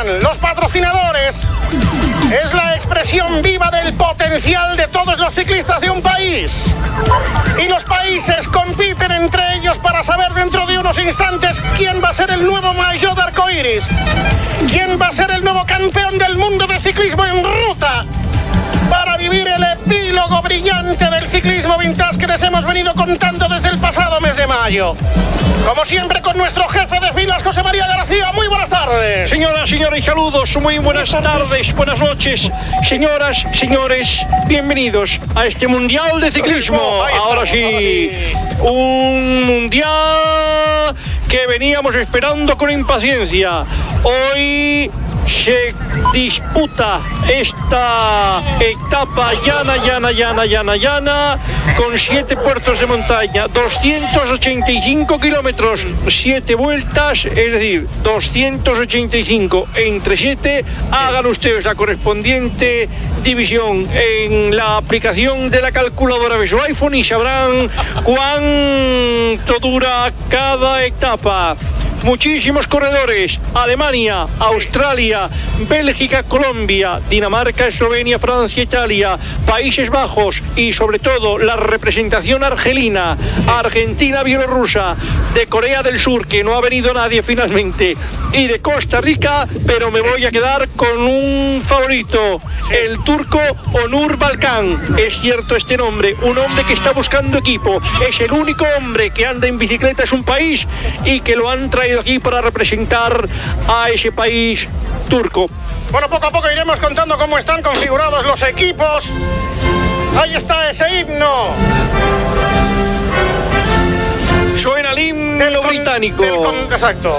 patrocinan, los patrocinadores. Es la expresión viva del potencial de todos los ciclistas de un país. Y los países compiten entre ellos para saber dentro de unos instantes quién va a ser el nuevo maillot de arcoíris. ¿Quién va a ser el nuevo campeón del mundo de ciclismo en ruta? Para vivir el epílogo brillante del ciclismo vintage que les hemos venido contando desde el pasado mes de mayo. Como siempre con nuestro jefe de filas, José María García. Muy buenas tardes. Señoras, señores, saludos, muy buenas tardes, buenas noches. Señoras, señores, bienvenidos a este Mundial de Ciclismo. Ahora sí, un Mundial que veníamos esperando con impaciencia. Hoy se disputa esta etapa llana, con 7 puertos de montaña, 285 kilómetros, 7 vueltas, es decir, 285 entre 7. Hagan ustedes la correspondiente división en la aplicación de la calculadora de su iPhone y sabrán cuánto dura cada etapa. Muchísimos corredores: Alemania, Australia, Bélgica, Colombia, Dinamarca, Eslovenia, Francia, Italia, Países Bajos y sobre todo la representación argelina, Argentina, Bielorrusia, de Corea del Sur, que no ha venido nadie finalmente, y de Costa Rica, pero me voy a quedar con un favorito, el turco Onur Balkan. Es cierto este nombre, un hombre que está buscando equipo, es el único hombre que anda en bicicleta, es un país, y que lo han traído aquí para representar a ese país turco. Bueno, poco a poco iremos contando cómo están configurados los equipos. Ahí está ese himno. Suena el himno británico. Exacto.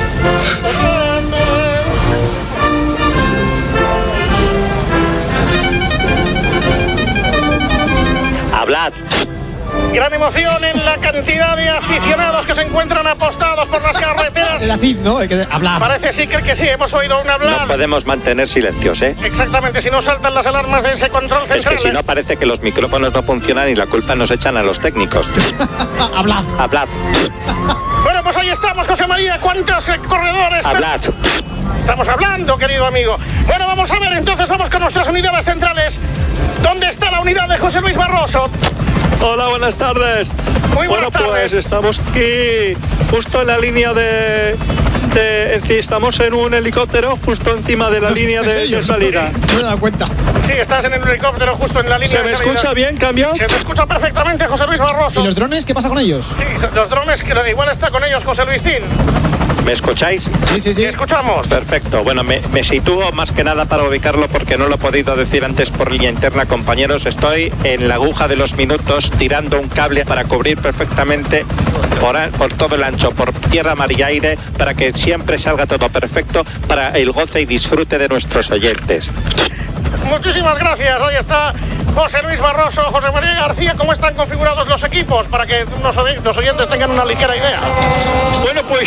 Hablad. Gran emoción en la cantidad de aficionados que se encuentran apostados por las carreteras. El ACID, ¿no? Hay que hablar. Parece sí que sí, hemos oído un hablar. No podemos mantener silencios, ¿eh? Exactamente, si no saltan las alarmas de ese control central. Es que si no parece que los micrófonos no funcionan y la culpa nos echan a los técnicos. Hablad. Hablad. Bueno, pues ahí estamos, José María. ¿Cuántos corredores? Hablad. Estamos hablando, querido amigo. Bueno, vamos a ver, entonces vamos con nuestras unidades centrales. ¿Dónde está la unidad de José Luis Barroso? Hola, buenas tardes. Muy buenas tardes. Pues estamos aquí justo en la línea estamos en un helicóptero justo encima de la línea de salida. No me he dado cuenta. Sí, estás en el helicóptero justo en la línea ¿Se me de salida. escucha bien, cambio? Se te escucha perfectamente, José Luis Barroso. ¿Y los drones qué pasa con ellos? Sí, los drones, que igual está con ellos José Luisín. ¿Me escucháis? Sí, escuchamos. Perfecto. Bueno, me sitúo más que nada para ubicarlo porque no lo he podido decir antes por línea interna, compañeros. Estoy en la aguja de los minutos tirando un cable para cubrir perfectamente por todo el ancho, por tierra, mar y aire, para que siempre salga todo perfecto para el goce y disfrute de nuestros oyentes. Muchísimas gracias. Ahí está José Luis Barroso, José María García. ¿Cómo están configurados los equipos? Para que los oyentes tengan una ligera idea. Bueno, pues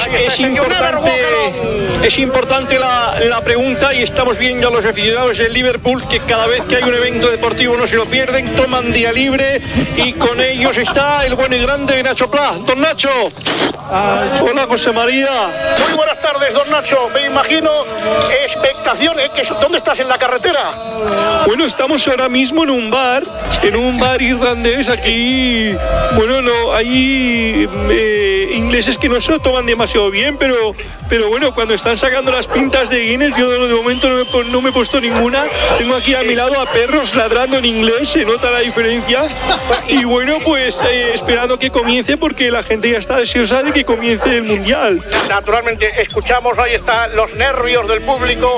es importante la pregunta, y estamos viendo a los aficionados del Liverpool que cada vez que hay un evento deportivo no se lo pierden, toman día libre, y con ellos está el bueno y grande Nacho Pla. Don Nacho. Hola, José María. Muy buenas tardes, don Nacho. Me imagino expectación. ¿Dónde estás, en la carretera? Bueno, estamos ahora mismo en un bar irlandés aquí. Bueno, no, hay ingleses que no se lo toman demasiado bien, pero bueno, cuando están sacando las pintas de Guinness, yo de momento no me he puesto ninguna. Tengo aquí a mi lado a perros ladrando en inglés, se nota la diferencia. Y bueno, pues esperando que comience, porque la gente ya está deseosa de que comience el Mundial. Naturalmente, escuchamos, ahí están los nervios del público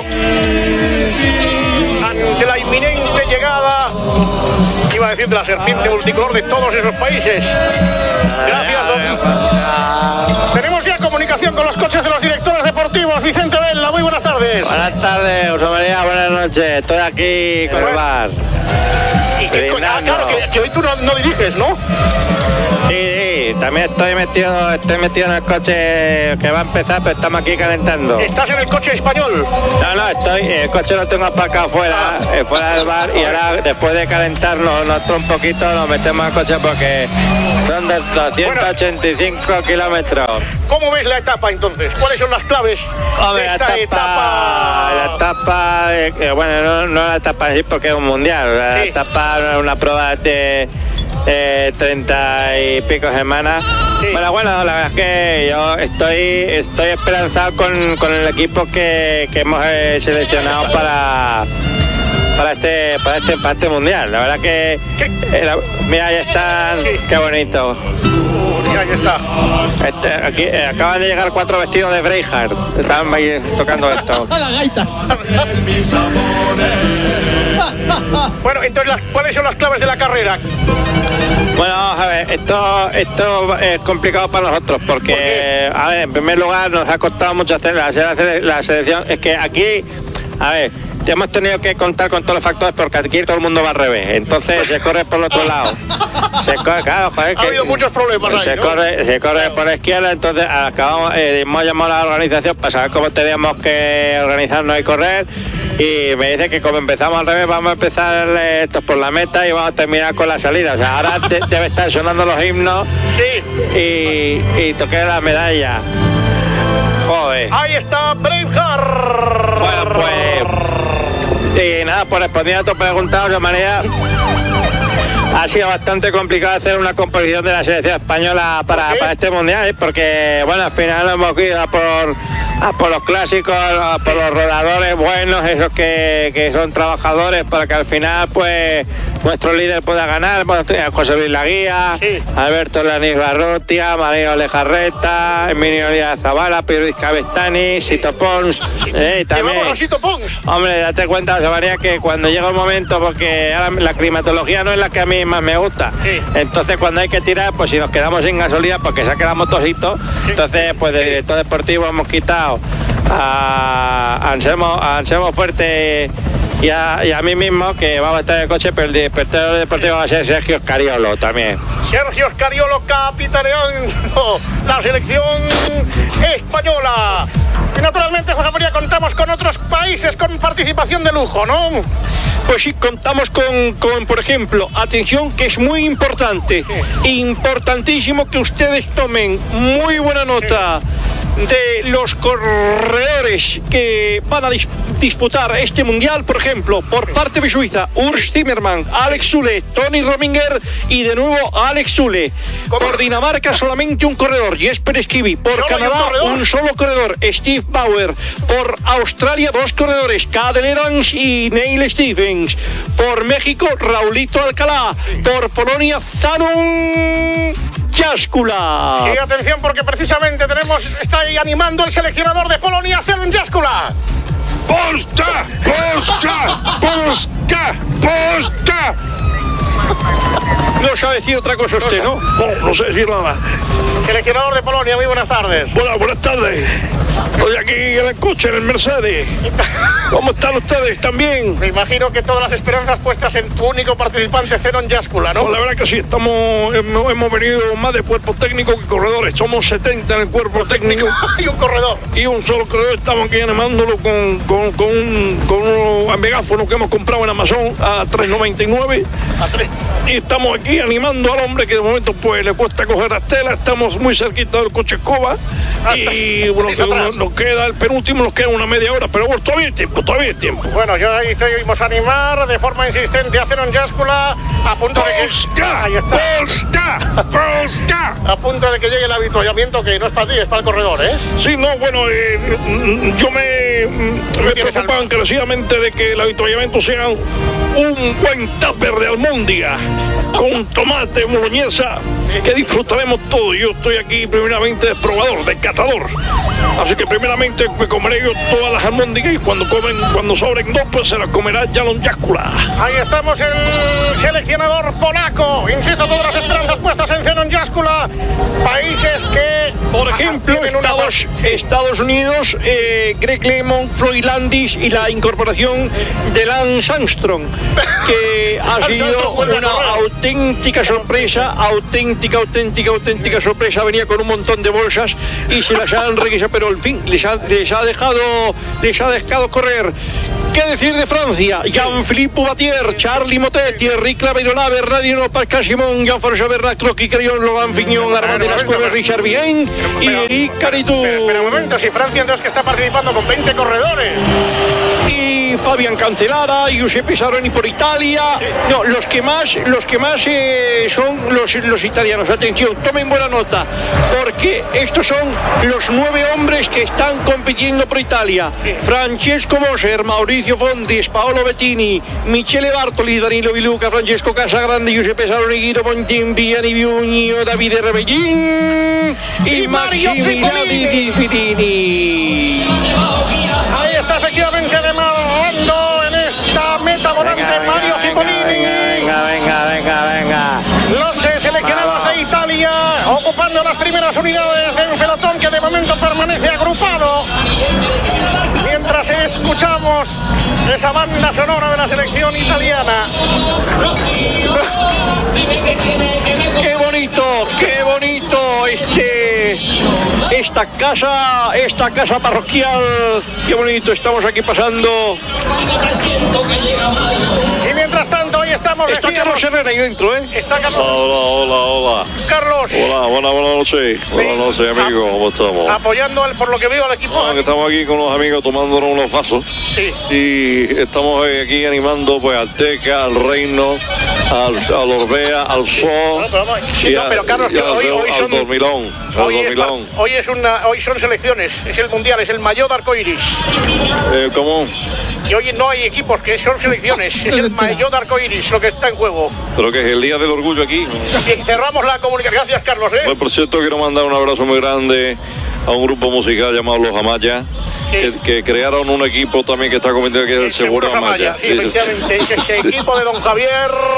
ante la inminente llegada, iba a decir, de la serpiente multicolor de todos esos países. Gracias, don. Tenemos ya comunicación con los coches de los directores deportivos. Vicente Vela, muy buenas tardes. Buenas tardes, José María, buenas noches. estoy aquí con el bar. Claro, que hoy tú no diriges, ¿no? Sí, también estoy metido en el coche que va a empezar, pero estamos aquí calentando. ¿Estás en el coche español? No, el coche lo tengo aparcado fuera del bar, y ahora después de calentarnos nosotros un poquito nos metemos al coche porque son de 285 kilómetros. ¿Cómo ves la etapa entonces? ¿Cuáles son las claves de esta etapa? La etapa, bueno, no la etapa en sí porque es un mundial, la etapa es una prueba de 30 y pico semanas. Sí. Bueno, la verdad es que yo estoy esperanzado con el equipo que hemos seleccionado para este mundial. La verdad que mira, ahí están, qué bonito. Ahí está. Aquí acaban de llegar 4 vestidos de Braveheart. Estaban ahí tocando esto. Las gaitas. Bueno, entonces, ¿cuáles son las claves de la carrera? Bueno, a ver, esto es complicado para nosotros porque, a ver, en primer lugar nos ha costado mucho hacer la selección. Es que aquí, a ver, hemos tenido que contar con todos los factores porque aquí todo el mundo va al revés. Entonces se corre por el otro lado. Claro, joder, ha habido muchos problemas ahí, se corre por la izquierda. Entonces hemos llamado a la organización para saber cómo teníamos que organizarnos y correr. Y me dice que como empezamos al revés, vamos a empezar esto por la meta y vamos a terminar con la salida. O sea, ahora debe estar sonando los himnos. Sí. Y toqué la medalla. Joder. Ahí está Braveheart. Bueno, pues... Y nada, pues respondiendo a tu pregunta, de manera... Ha sido bastante complicado hacer una composición de la selección española para este mundial, porque bueno, al final hemos ido a por los clásicos, a por los rodadores buenos, esos que son trabajadores, para que al final pues nuestro líder pueda ganar. José Luis Laguía, Alberto Lanis Barrutia, Mario Lejarreta, Emilio Díaz Zavala, Piruiz Cabestani, Sito Pons. También, Sito Pons. Hombre, date cuenta, José María, que cuando llega un momento, porque ahora la climatología no es la que a mí más me gusta, entonces cuando hay que tirar, pues si nos quedamos sin gasolina porque se ha quedado motocito, entonces pues de director deportivo hemos quitado a Anselmo Fuerte y a mí mismo, que vamos a estar en el coche, pero el director deportivo va a ser Sergio Scariolo también. Sergio Scariolo capitaneando la selección española. Y naturalmente, José María, contamos con otros países con participación de lujo, ¿no? Pues sí, contamos con, por ejemplo, atención, que es muy importante, importantísimo que ustedes tomen muy buena nota de los corredores que van a disputar este mundial. Por ejemplo, por parte de Suiza, Urs Zimmermann, Alex Zule, Tony Rominger y de nuevo Alex Zule. Por Dinamarca solamente un corredor, Jesper Skibby. Por Canadá un solo corredor, Steve Bauer. Por Australia 2 corredores, Cadel Evans y Neil Stevens. Por México, Raulito Alcalá. Por Polonia, Zanon Jaskula. Y atención, porque precisamente está ahí animando el seleccionador de Polonia, Zanon Jaskula. ¡Polska! ¡Polska! ¡Polska! ¡Polska! No sabe decir otra cosa usted, ¿no? No sé decir nada. Seleccionador de Polonia, muy buenas tardes. Buenas tardes. Estoy aquí en el coche, en el Mercedes. ¿Cómo están ustedes? ¿También? Me imagino que todas las esperanzas puestas en tu único participante, Zanon Jaskula, ¿no? Pues la verdad que sí, hemos venido más de cuerpo técnico que corredores. Somos 70 en el cuerpo técnico. Y un corredor. Y un solo corredor. Estamos aquí animándolo con un megáfono que hemos comprado en Amazon a $3.99. Y estamos aquí animando al hombre que de momento pues le cuesta coger las telas. Estamos muy cerquita del coche escoba. Y bueno, nos queda el penúltimo, nos queda una media hora, pero bueno, todavía hay tiempo. Bueno, yo ahí seguimos a animar de forma insistente a Zanon Jaskula, a punto de que... Ahí está. ¡Polska! A punto de que llegue el avituallamiento, que no es para ti, es para el corredor, ¿eh? Sí, no, bueno, yo me preocupa encarecidamente de que el avituallamiento sea un buen tupper de almóndiga con tomate, boloñesa, que disfrutaremos todo. Yo estoy aquí primeramente de probador, de catador. Así que primeramente me comeré yo todas las almóndigas y cuando sobren 2, pues se las comerá Zanon Jaskula. Ahí estamos, el seleccionador polaco. Insisto, todas las esperanzas puestas en Zanon Jaskula. Países que Por ejemplo, Estados Unidos, Greg LeMond, Floyd Landis y la incorporación de Lance Armstrong, que ha sido una auténtica sorpresa, auténtica sorpresa. Venía con un montón de bolsas y se las han requisado, pero en fin, les ha dejado correr. ¿Qué decir de Francia? Jean-Philippe Poubatier, Charlie Motet, Thierry Claverola, Bernardino Pascal-Simon, Jean-François Bernat, Cloqui Crillon, Laurent Fignon, Armand de las Cuevas, Richard Vienne y Eric Caritou. Pero un momento, si Francia entonces que está participando con 20 corredores. Y Fabian Cancellara, Giuseppe Saroni por Italia. No, los que más son los italianos. Atención, tomen buena nota, porque estos son los 9 hombres que están compitiendo por Italia. Francesco Moser, Mauricio Fondis, Paolo Bettini, Michele Bartoli, Danilo Viluca, Francesco Casagrande, Giuseppe Saroni, Guido Bontempi, Viugno, Davide Rebellín y Mario Cipollini. Ahí está efectivamente demandando en esta meta volante Mario Cipollini. Venga. Los seleccionados de Italia ocupando las primeras unidades de un pelotón que de momento permanece agrupado. Mientras escuchamos esa banda sonora de la selección italiana. Qué bonito esta casa parroquial. Qué bonito, estamos aquí pasando. Y mientras tanto hoy estamos. Está Carlos Herrera ahí dentro, ¿eh? Está Carlos. Hola. Carlos. Hola, buenas noches. Buenas noches, amigos, ¿cómo estamos? Apoyando por lo que veo al equipo. Que estamos aquí con los amigos tomándonos unos vasos. Sí. Y estamos aquí animando pues al Teca, al Reino, al Orbea, al Sol. Pero Carlos, hoy son. Al Dormilón. Hoy son selecciones, es el mundial, es el maillot arcoiris. ¿Cómo? Y hoy no hay equipos, que son selecciones, es el maillot arcoiris lo que está en juego. Pero que es el Día del Orgullo aquí. Y cerramos la comunicación. Gracias, Carlos. Pues, por cierto, quiero mandar un abrazo muy grande a un grupo musical llamado Los Amaya, que crearon un equipo también que está cometido, que es el Seguro Amaya. Sí, efectivamente, ese equipo de don Javier.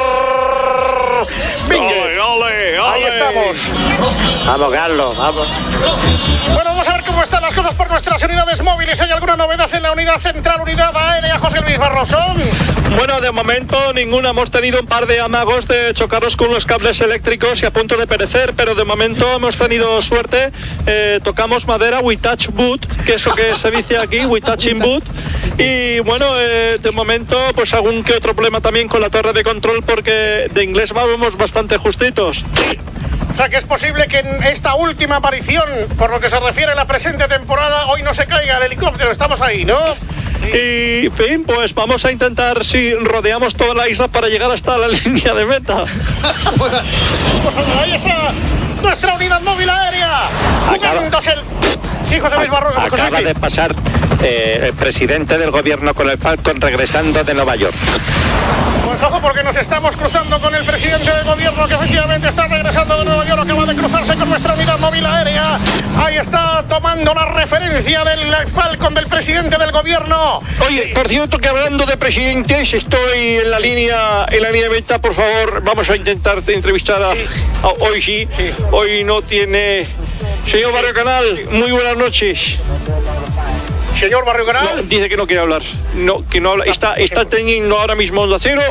¡Ole! Ahí estamos. Vamos, Carlos, vamos. Bueno, vamos a ver cómo están las cosas por nuestras unidades móviles. ¿Hay alguna novedad en la unidad central, unidad aérea, José Luis Barrosón? Bueno, de momento ninguna. Hemos tenido un par de amagos de chocarnos con los cables eléctricos y a punto de perecer, pero de momento hemos tenido suerte. Tocamos madera, we touch wood, que es lo que se dice aquí, we touching wood. Y bueno, de momento pues algún que otro problema también con la torre de control, porque de inglés vamos bastante justitos. O sea que es posible que en esta última aparición, por lo que se refiere a la presente temporada, hoy no se caiga el helicóptero. Estamos ahí, ¿no? Y en fin, pues vamos a intentar, si rodeamos toda la isla para llegar hasta la línea de meta. Ahí está nuestra unidad móvil aérea. Sí, José Luis Barrosón. Acaba de pasar el presidente del gobierno con el Falcon regresando de Nueva York. Pues ojo, porque nos estamos cruzando con el presidente del gobierno, que efectivamente está regresando de Nueva York. Acaba de cruzarse con nuestra unidad móvil aérea. Ahí está tomando la referencia del Falcon del presidente del gobierno. Oye, por cierto, que hablando de presidentes, estoy en la línea de meta. Por favor, vamos a intentar entrevistar a hoy sí. Hoy no tiene. Señor Barrio Canal, muy buenas noches. Señor Barrio Canal. No, dice que no quiere hablar. No, que no habla. Está teniendo ahora mismo Onda Cero.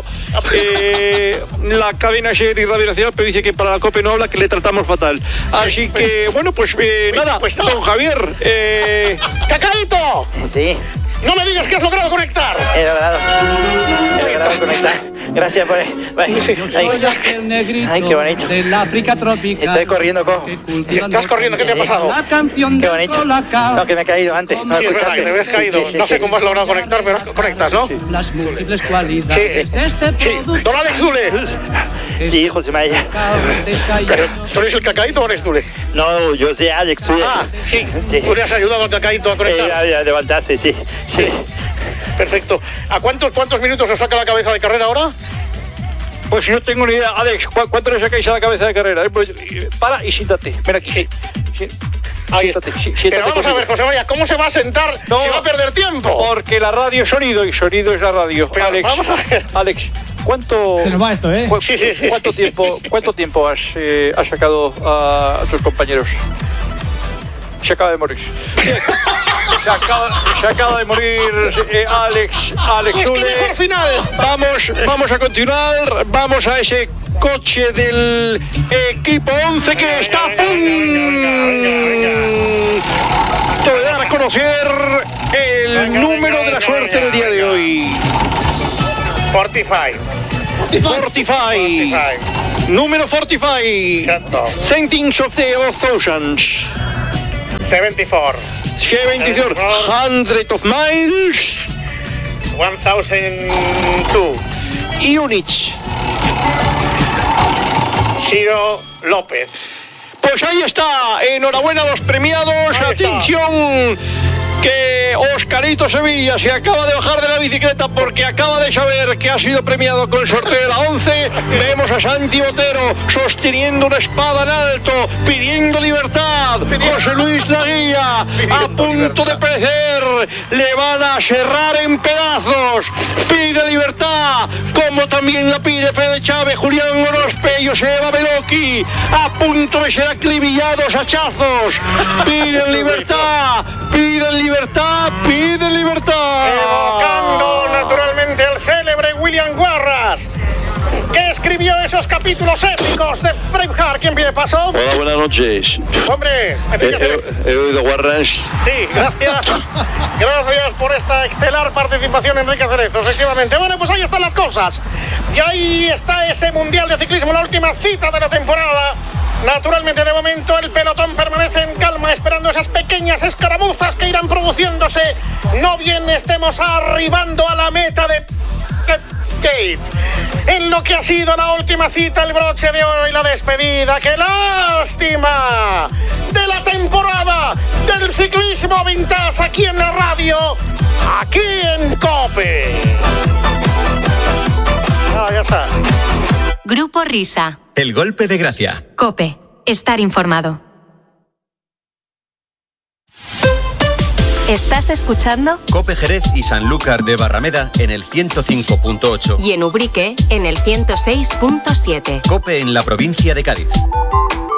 La cadena SER y Radio Nacional, pero dice que para la COPE no habla, que le tratamos fatal. Así que, bueno, pues nada, don Javier. ¡Cacaíto! Sí. No me digas que has logrado conectar. He logrado conectar. Gracias por... Ay, qué bonito. Del África tropical. Estoy corriendo, ¿Estás corriendo? ¿Qué te ha pasado? La canción Qué bonito. No, que me he caído antes. Sí, es verdad, que te habías caído. No sé cómo has logrado conectar, pero conectas, ¿no? Las múltiples cualidades de este producto. Don Alex Dule. Sí, José María. ¿Tú eres el Cacaíto o eres Dule? No, yo soy Alex Dule. Ah, sí. Tú le has ayudado al Cacaíto a conectar. Ya levantaste, sí. Perfecto. ¿A cuántos minutos os saca la cabeza de carrera ahora? Pues no tengo ni idea. Alex, ¿cuánto le sacáis a la cabeza de carrera? Para y siéntate. Ven aquí. Ahí está. Pero vamos a ver, José María, ¿cómo se va a sentar si va a perder tiempo? Porque la radio es sonido y sonido es la radio. Pero Alex, vamos a ver. Alex, ¿cuánto... Se nos va esto, ¿eh? ¿Cuánto tiempo has sacado a tus compañeros? se acaba de morir. Se acaba de morir Alex Zülle. Mejor final. Vamos a continuar. Vamos a ese coche del equipo 11 que está a punto de dar a conocer el número de la suerte del día de hoy. 45. Número 45. Centings of the thousands. 74. 74. 100 of miles. 1002. Units. Ciro López. Pues ahí está. Enhorabuena a los premiados. Atención. Que Oscarito Sevilla se acaba de bajar de la bicicleta porque acaba de saber que ha sido premiado con el sorteo de la 11. Vemos a Santi Botero sosteniendo una espada en alto, pidiendo libertad. José Luis Laguía a punto de perecer. Le van a serrar en pedazos. Pide libertad, como también la pide Fede Chávez, Julián Gorospe y Joseba Beloki, a punto de ser acribillados a hachazos. Piden libertad, piden libertad. Evocando naturalmente al célebre William Warras, que escribió esos capítulos épicos de Braveheart. ¿Quién pide paso? Hola, buenas noches. Hombre, He oído Warras. sí, gracias. Gracias por esta estelar participación, Enrique Cerezo, efectivamente. Bueno, pues ahí están las cosas. Y ahí está ese Mundial de Ciclismo, la última cita de la temporada. Naturalmente, de momento, el pelotón permanece en calma, esperando esas pequeñas escaramuzas que irán produciéndose. No bien estemos arribando a la meta de Gate. En lo que ha sido la última cita, el broche de oro y la despedida. ¡Qué lástima! De la temporada del ciclismo vintage aquí en la radio, aquí en COPE. Ya está. Grupo Risa. El golpe de gracia. COPE. Estar informado. ¿Estás escuchando? COPE Jerez y Sanlúcar de Barrameda en el 105.8. Y en Ubrique en el 106.7. COPE en la provincia de Cádiz.